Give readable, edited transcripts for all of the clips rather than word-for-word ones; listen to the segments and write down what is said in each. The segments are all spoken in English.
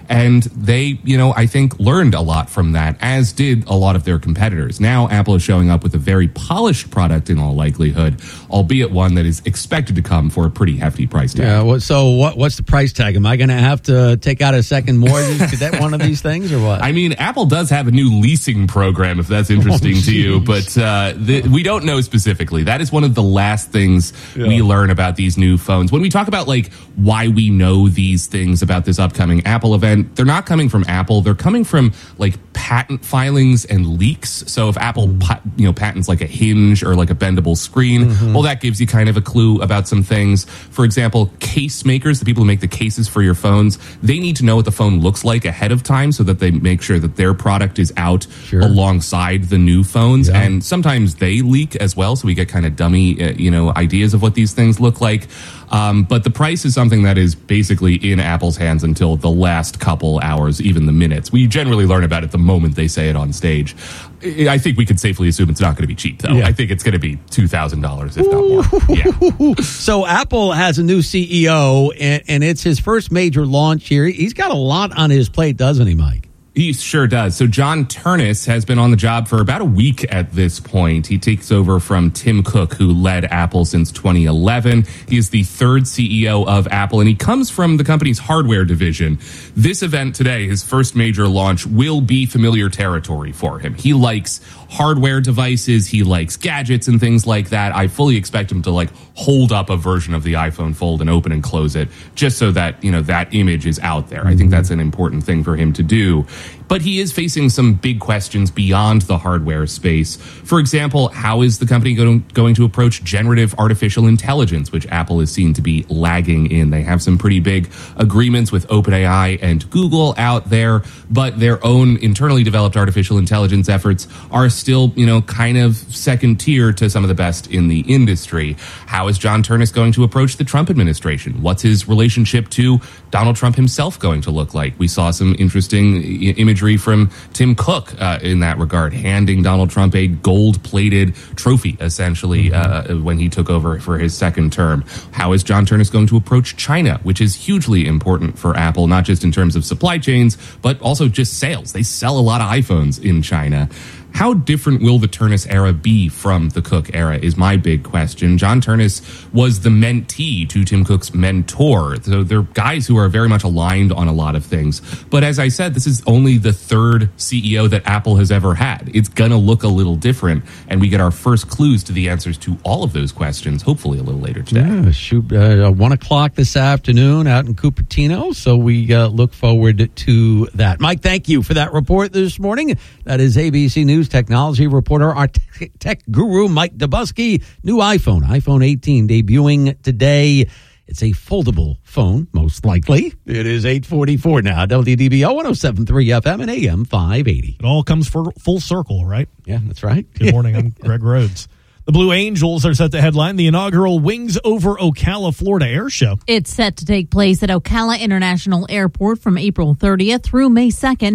And they, I think learned a lot from that, as did a lot of their competitors. Now Apple is showing up with a very polished product in all likelihood, albeit one that is expected to come for a pretty hefty price tag. Yeah, so what's the price tag? Am I going to have to take out a second mortgage to get one of these things or what? I mean, Apple does have a new leasing program, if that's interesting to you, but we don't know specifically. That is one of the last things we learn about these new phones. When we talk about why we know these things about this upcoming Apple event, they're not coming from Apple. They're coming from patent filings and leaks. So if Apple patents a hinge or a bendable screen, well, that gives you kind of a clue about some things. For example, case makers, the people who make the cases for your phones, they need to know what the phone looks like ahead of time so that they make sure that their product is out alongside the new phones. Yeah. And sometimes they leak as well, so we get kind of dummy ideas of what these things look like. But the price is something that is basically in Apple's hands until the last couple hours, even the minutes. We generally learn about it the moment they say it on stage. I think we can safely assume it's not going to be cheap, though. Yeah. I think it's going to be $2,000, if not more. Yeah. So Apple has a new CEO, and it's his first major launch here. He's got a lot on his plate, doesn't he, Mike? He sure does. So John Ternus has been on the job for about a week at this point. He takes over from Tim Cook, who led Apple since 2011. He is the third CEO of Apple, and he comes from the company's hardware division. This event today, his first major launch, will be familiar territory for him. He likes hardware devices. He likes gadgets and things like that. I fully expect him to hold up a version of the iPhone Fold and open and close it just so that, that image is out there. I think that's an important thing for him to do. But he is facing some big questions beyond the hardware space. For example, how is the company going to approach generative artificial intelligence, which Apple is seen to be lagging in? They have some pretty big agreements with OpenAI and Google out there, but their own internally developed artificial intelligence efforts are still, kind of second tier to some of the best in the industry. How is John Ternus going to approach the Trump administration? What's his relationship to Donald Trump himself going to look like? We saw some interesting imagery from Tim Cook in that regard, handing Donald Trump a gold-plated trophy, essentially, when he took over for his second term. How is John Ternus going to approach China, which is hugely important for Apple, not just in terms of supply chains, but also just sales. They sell a lot of iPhones in China. How different will the Ternus era be from the Cook era is my big question. John Ternus was the mentee to Tim Cook's mentor. So they're guys who are very much aligned on a lot of things. But as I said, this is only the third CEO that Apple has ever had. It's going to look a little different. And we get our first clues to the answers to all of those questions, hopefully a little later today. Yeah, shoot, 1 o'clock this afternoon out in Cupertino. So we look forward to that. Mike, thank you for that report this morning. That is ABC News technology reporter, our tech guru, Mike Dobuski. New iPhone 18 debuting today. It's a foldable phone, most likely. It is 8:44 now. WDBO 107.3 FM and AM 580. It all comes full circle, right? Yeah, that's right. Good morning. I'm Greg Rhodes. The Blue Angels are set to headline the inaugural Wings Over Ocala, Florida air show. It's set to take place at Ocala International Airport from April 30th through May 2nd,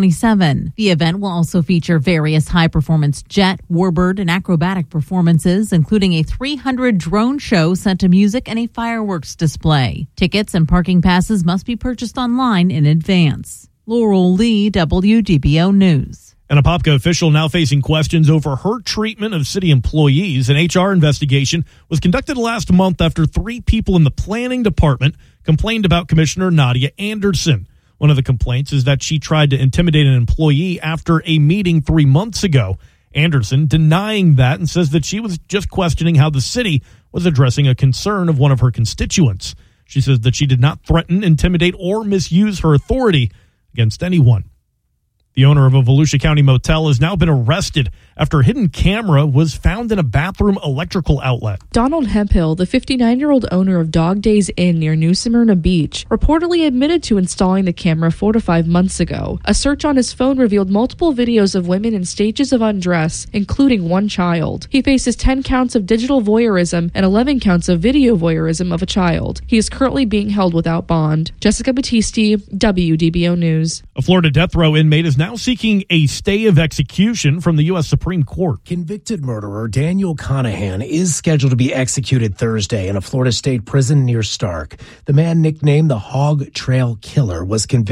2027. The event will also feature various high-performance jet, warbird, and acrobatic performances, including a 300 drone show set to music and a fireworks display. Tickets and parking passes must be purchased online in advance. Laurel Lee, WDBO News. And a Popka official now facing questions over her treatment of city employees. An HR investigation was conducted last month after 3 people in the planning department complained about Commissioner Nadia Anderson. One of the complaints is that she tried to intimidate an employee after a meeting 3 months ago. Anderson denying that and says that she was just questioning how the city was addressing a concern of one of her constituents. She says that she did not threaten, intimidate, or misuse her authority against anyone. The owner of a Volusia County motel has now been arrested after a hidden camera was found in a bathroom electrical outlet. Donald Hemphill, the 59-year-old owner of Dog Days Inn near New Smyrna Beach, reportedly admitted to installing the camera 4 to 5 months ago. A search on his phone revealed multiple videos of women in stages of undress, including 1 child. He faces 10 counts of digital voyeurism and 11 counts of video voyeurism of a child. He is currently being held without bond. Jessica Battisti, WDBO News. A Florida death row inmate is now seeking a stay of execution from the U.S. Supreme Court. Convicted murderer Daniel Conahan is scheduled to be executed Thursday in a Florida state prison near Stark. The man nicknamed the Hog Trail Killer was convicted